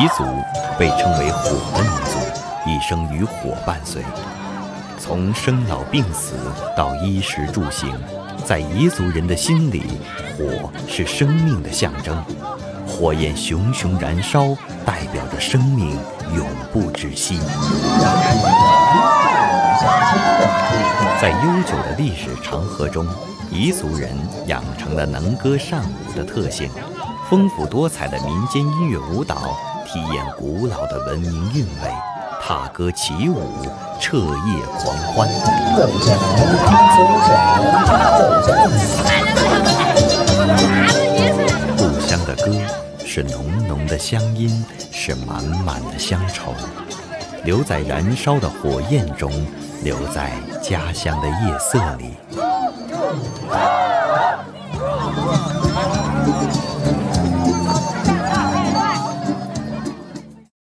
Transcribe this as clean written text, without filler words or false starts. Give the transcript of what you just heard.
彝族被称为火的民族，一生与火伴随。从生老病死到衣食住行，在彝族人的心里，火是生命的象征。火焰熊熊燃烧，代表着生命永不止息。在悠久的历史长河中，彝族人养成了能歌善舞的特性，丰富多彩的民间音乐舞蹈体验古老的文明韵味，踏歌起舞，彻夜狂欢。故乡的歌是浓浓的乡音，是满满的乡愁，留在燃烧的火焰中，留在家乡的夜色里。